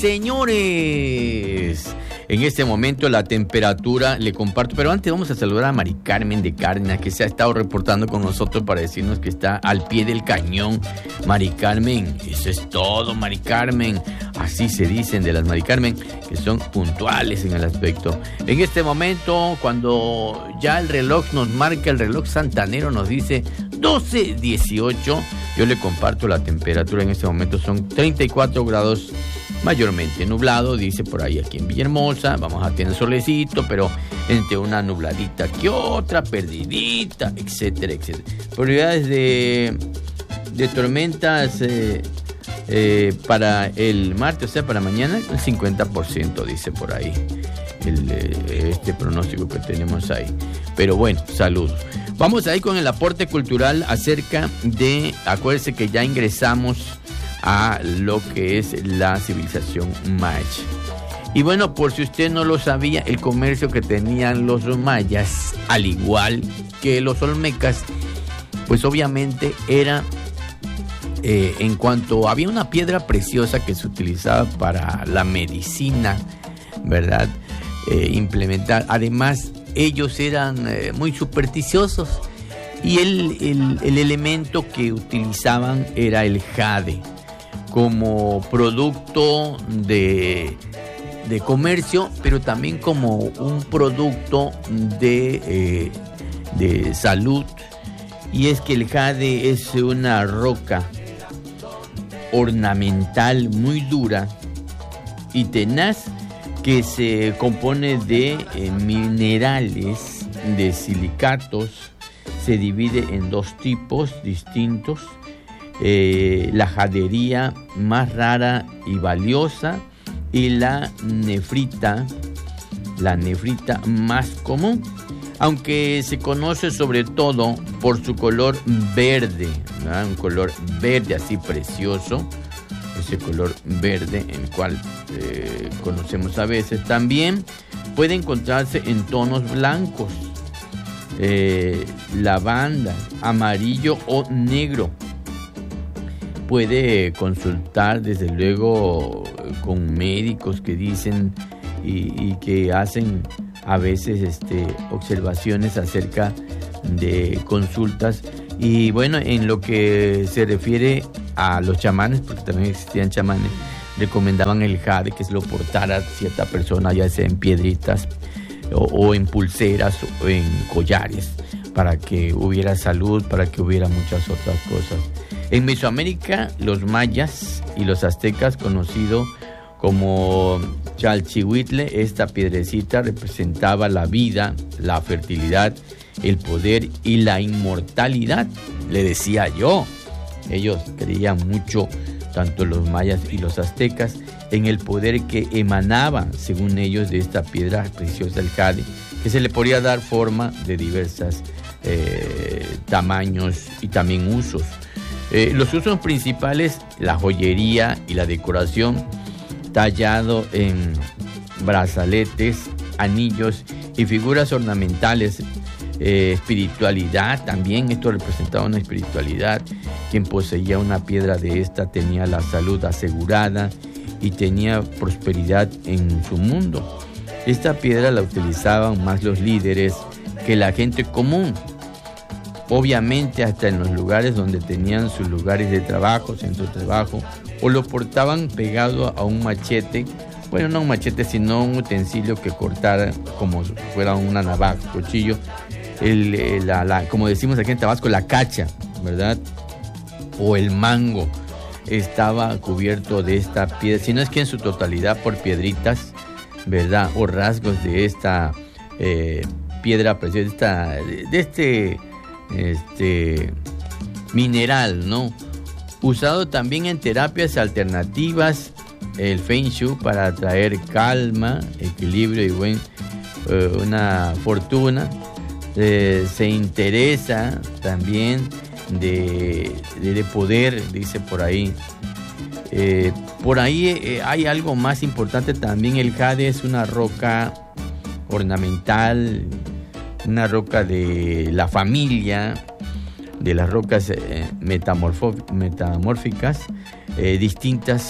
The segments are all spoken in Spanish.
Señores, en este momento la temperatura, le comparto, pero antes vamos a saludar a Mari Carmen de Cárdenas, que se ha estado reportando con nosotros para decirnos que está al pie del cañón. Mari Carmen, eso es todo, Mari Carmen. Así se dicen de las Mari Carmen, que son puntuales en el aspecto. En este momento, cuando ya el reloj nos marca, el reloj santanero nos dice 12:18, yo le comparto la temperatura en este momento, son 34 grados. Mayormente nublado, dice por ahí aquí en Villahermosa. Vamos a tener solecito, pero entre una nubladita que otra, perdidita, etcétera, etcétera. Probabilidades de tormentas para el martes, o sea, para mañana, el 50%, dice por ahí este pronóstico que tenemos ahí. Pero bueno, saludos. Vamos ahí con el aporte cultural acerca de, acuérdense que ya ingresamos a lo que es la civilización maya. Y bueno, por si usted no lo sabía, el comercio que tenían los mayas, al igual que los olmecas, pues obviamente era, en cuanto había una piedra preciosa que se utilizaba para la medicina, ¿verdad? Implementar. Además, ellos eran muy supersticiosos y el elemento que utilizaban era el jade como producto de comercio, pero también como un producto de salud. Y es que el jade es una roca ornamental muy dura y tenaz que se compone de minerales, de silicatos. Se divide en dos tipos distintos. La jadería más rara y valiosa y la nefrita más común, aunque se conoce sobre todo por su color verde, ¿verdad? Un color verde así precioso, ese color verde en el cual conocemos a veces. También puede encontrarse en tonos blancos, lavanda, amarillo o negro. Puede consultar desde luego con médicos que dicen y que hacen a veces observaciones acerca de consultas. Y bueno, en lo que se refiere a los chamanes, porque también existían chamanes, recomendaban el jade, que se lo portara cierta persona, ya sea en piedritas o en pulseras o en collares, para que hubiera salud, para que hubiera muchas otras cosas. En Mesoamérica, los mayas y los aztecas, conocido como Chalchihuitle, esta piedrecita representaba la vida, la fertilidad, el poder y la inmortalidad. Le decía yo, ellos creían mucho, tanto los mayas y los aztecas, en el poder que emanaba, según ellos, de esta piedra preciosa, el jade, que se le podía dar forma de diversos tamaños y también usos. Los usos principales, la joyería y la decoración, tallado en brazaletes, anillos y figuras ornamentales. Espiritualidad también, esto representaba una espiritualidad. Quien poseía una piedra de esta tenía la salud asegurada y tenía prosperidad en su mundo. Esta piedra la utilizaban más los líderes que la gente común. Obviamente hasta en los lugares donde tenían sus lugares de trabajo, centro de trabajo, o lo portaban pegado a un machete, bueno, no un machete, sino un utensilio que cortara como si fuera una navaja, cuchillo, como decimos aquí en Tabasco, la cacha, ¿verdad? O el mango, estaba cubierto de esta piedra, si no es que en su totalidad por piedritas, ¿verdad? O rasgos de esta piedra preciosa, de este mineral, ¿no? Usado también en terapias alternativas, el Feng Shui, para atraer calma, equilibrio y una fortuna. Se interesa también de poder, dice por ahí. Por ahí hay algo más importante también. El jade es una roca ornamental, una roca de la familia de las rocas metamórficas, distintas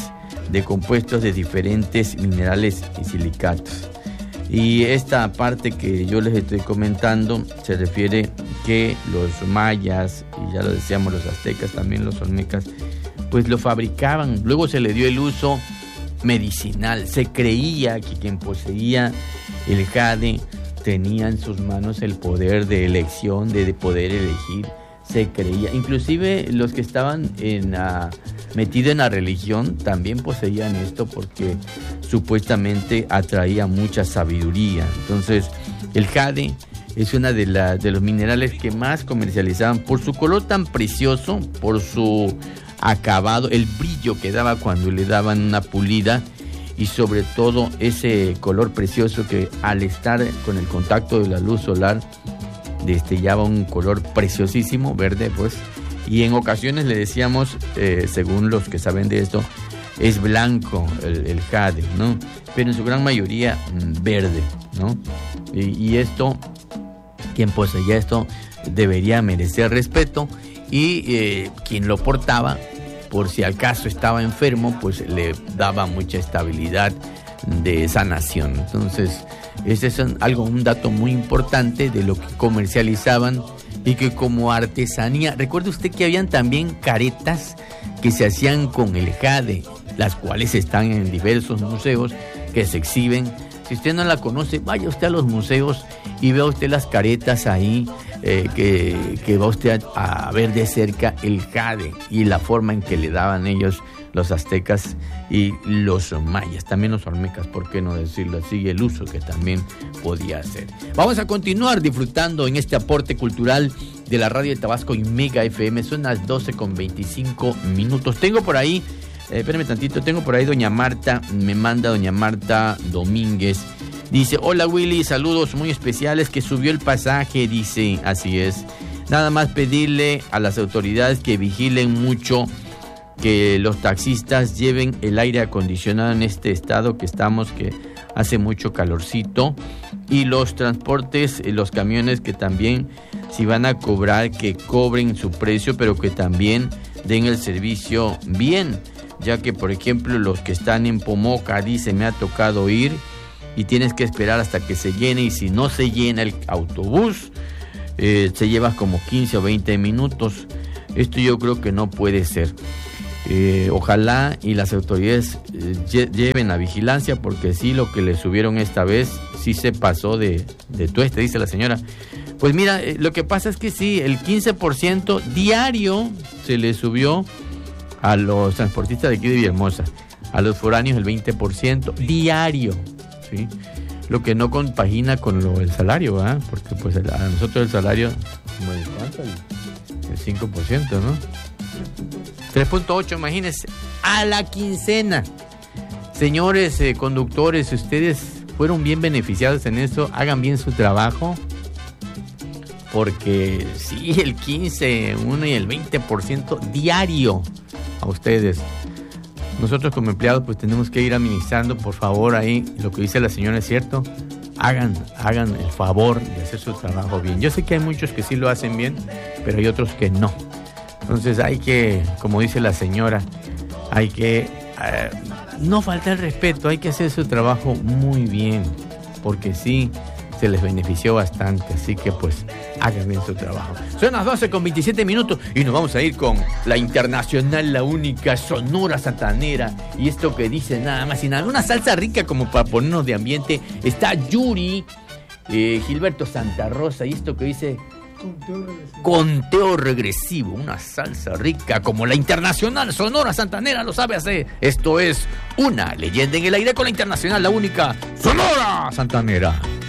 de compuestos de diferentes minerales y silicatos. Y esta parte que yo les estoy comentando se refiere que los mayas, y ya lo decíamos los aztecas, también los olmecas, pues lo fabricaban. Luego se le dio el uso medicinal. Se creía que quien poseía el jade tenía en sus manos el poder de elección, de poder elegir. Se creía, inclusive los que estaban metidos en la religión también poseían esto porque supuestamente atraía mucha sabiduría. Entonces el jade es una de los minerales que más comercializaban por su color tan precioso, por su acabado, el brillo que daba cuando le daban una pulida, y sobre todo ese color precioso que al estar con el contacto de la luz solar destellaba un color preciosísimo, verde pues, y en ocasiones le decíamos, según los que saben de esto, es blanco el jade, ¿no? Pero en su gran mayoría verde, ¿no? Y esto, quien poseía esto debería merecer respeto, y quien lo portaba, por si acaso estaba enfermo, pues le daba mucha estabilidad de sanación. Entonces, ese es un dato muy importante de lo que comercializaban y que como artesanía. Recuerde usted que habían también caretas que se hacían con el jade, las cuales están en diversos museos que se exhiben. Si usted no la conoce, vaya usted a los museos y vea usted las caretas ahí, que va usted a ver de cerca el jade y la forma en que le daban ellos, los aztecas y los mayas, también los olmecas, por qué no decirlo así, el uso que también podía hacer. Vamos a continuar disfrutando en este aporte cultural de la radio de Tabasco y Mega FM. Son las 12:25. Tengo por ahí, espérame tantito, tengo por ahí doña Marta, me manda doña Marta Domínguez. Dice, hola Willy, saludos muy especiales, que subió el pasaje, dice, así es. Nada más pedirle a las autoridades que vigilen mucho, que los taxistas lleven el aire acondicionado en este estado que estamos, que hace mucho calorcito, y los transportes, los camiones que también, si van a cobrar, que cobren su precio, pero que también den el servicio bien, ya que por ejemplo los que están en Pomoca, dice, me ha tocado ir, y tienes que esperar hasta que se llene, y si no se llena el autobús, se lleva como 15 o 20 minutos. Esto yo creo que no puede ser. Ojalá y las autoridades lleven la vigilancia, porque sí, lo que le subieron esta vez sí se pasó de tueste, dice la señora. Pues mira, lo que pasa es que sí, el 15% diario se le subió a los transportistas de aquí de Villahermosa, a los foráneos el 20% diario, ¿sí? Lo que no compagina con el salario, ¿verdad? Porque pues a nosotros el salario, ¿cuánto? El 5%, ¿no? 3.8, imagínense, a la quincena. Señores conductores, ustedes fueron bien beneficiados en esto, hagan bien su trabajo, porque sí, el 15, 1 y el 20% diario a ustedes. Nosotros como empleados pues tenemos que ir administrando, por favor, ahí lo que dice la señora es cierto, hagan el favor de hacer su trabajo bien. Yo sé que hay muchos que sí lo hacen bien, pero hay otros que no. Entonces hay que, como dice la señora, hay que no faltar el respeto, hay que hacer su trabajo muy bien, porque sí, se les benefició bastante, así que pues hagan bien su trabajo. Son las 12:27 y nos vamos a ir con la internacional, la única, Sonora Santanera, y esto que dice nada más y nada, una salsa rica como para ponernos de ambiente. Está Yuri, Gilberto Santa Rosa, y esto que dice conteo regresivo, una salsa rica como la internacional Sonora Santanera lo sabe hacer. Esto es una leyenda en el aire con la internacional, la única Sonora Santanera.